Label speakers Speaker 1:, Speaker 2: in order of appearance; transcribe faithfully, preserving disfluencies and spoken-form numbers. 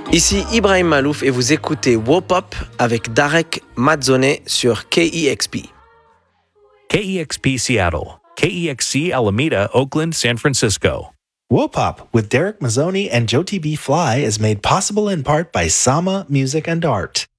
Speaker 1: Ici Ibrahim Malouf et vous écoutez Wopop avec Darek Mazzone sur K E X P.
Speaker 2: K E X P Seattle, K E X C Alameda, Oakland, San Francisco.
Speaker 3: Wopop with Derek Mazzoni and Joe T B Fly is made possible in part by Sama Music and Art.